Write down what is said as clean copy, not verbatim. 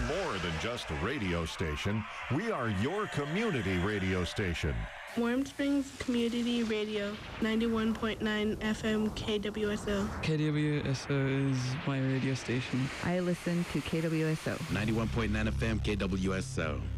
more than just a radio station. We are your community radio station. Warm Springs Community Radio, 91.9 FM KWSO. KWSO is my radio station. I listen to KWSO. 91.9 FM KWSO.